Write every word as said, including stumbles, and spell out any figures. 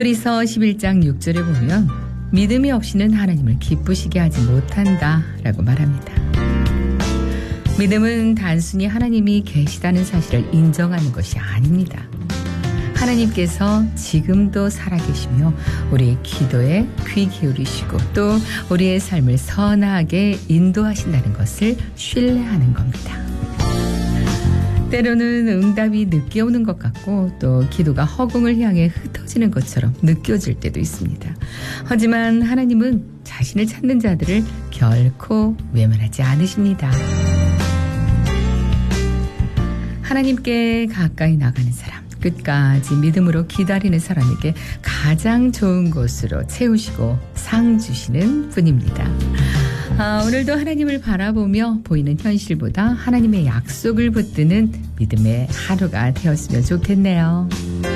히브리서 십일 장 육 절에 보면 믿음이 없이는 하나님을 기쁘시게 하지 못한다 라고 말합니다. 믿음은 단순히 하나님이 계시다는 사실을 인정하는 것이 아닙니다. 하나님께서 지금도 살아계시며 우리의 기도에 귀 기울이시고 또 우리의 삶을 선하게 인도하신다는 것을 신뢰하는 겁니다. 때로는 응답이 늦게 오는 것 같고 또 기도가 허공을 향해 흩어지는 것처럼 느껴질 때도 있습니다. 하지만 하나님은 자신을 찾는 자들을 결코 외면하지 않으십니다. 하나님께 가까이 나가는 사람, 끝까지 믿음으로 기다리는 사람에게 가장 좋은 곳으로 채우시고 상 주시는 분입니다. 아, 오늘도 하나님을 바라보며 보이는 현실보다 하나님의 약속을 붙드는 믿음의 하루가 되었으면 좋겠네요.